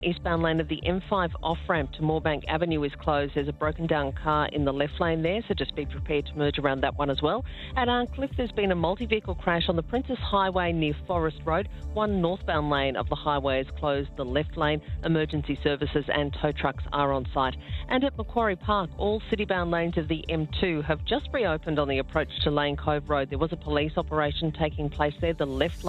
Eastbound lane of the M5 off-ramp to Moorebank Avenue is closed. There's a broken down car in the left lane there, so just be prepared to merge around that one as well. At Arncliffe, there's been a multi-vehicle crash on the Princess Highway near Forest Road. One northbound lane of the highway is closed, the left lane. Emergency services and tow trucks are on site. And at Macquarie Park, all city-bound lanes of the M2 have just reopened on the approach to Lane Cove Road. There was a police operation taking place there. The left lane